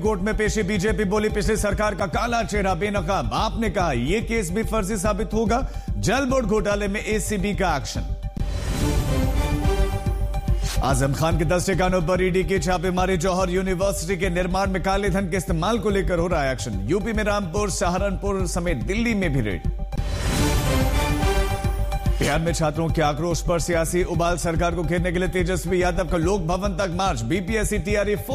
Court में पेशी BJP बोली पिछली सरकार का काला चेहरा बेनकाब। आपने कहा यह केस भी फर्जी साबित होगा। जल बोर्ड घोटाले में एसीबी का एक्शन। आजम खान के 10 ठिकानों पर ईडी की छापेमारी। जौहर यूनिवर्सिटी के निर्माण में काले धन के इस्तेमाल को लेकर हो रहा है एक्शन। यूपी में रामपुर, सहारनपुर समेत दिल्ली में भी रेड। बिहार में छात्रों के आक्रोश पर सियासी उबाल। सरकार को घेरने के लिए तेजस्वी यादव का लोक भवन तक मार्च। BPSC TRE